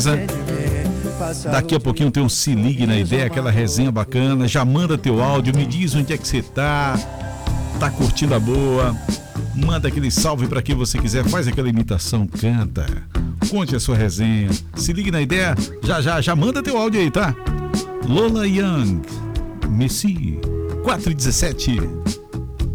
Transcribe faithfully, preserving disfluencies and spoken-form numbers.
Daqui a pouquinho tem um Se Ligue na Ideia, aquela resenha bacana. Já manda teu áudio, me diz onde é que você tá. Tá curtindo a boa? Manda aquele salve pra quem você quiser, faz aquela imitação, canta. Conte a sua resenha. Se ligue na ideia, já já, já manda teu áudio aí, tá? Lola Young, Messi, quatro e dezessete.